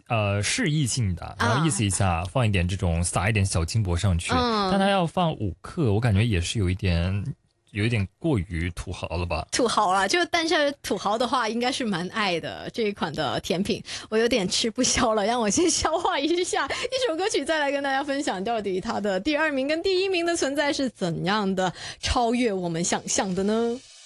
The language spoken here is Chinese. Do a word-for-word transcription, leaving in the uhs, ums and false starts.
呃示意性的，然后意思一下放一点这种撒一点小金箔上去，嗯、但它要放五克，我感觉也是有一点。有一点过于土豪了吧？ 土豪啦，就但是土豪的话，应该是蛮爱的这一款的甜品，我有点吃不消了，让我先消化一下。一首歌曲再来跟大家分享，到底它的第二名跟第一名的存在是怎样的超越我们想象的呢？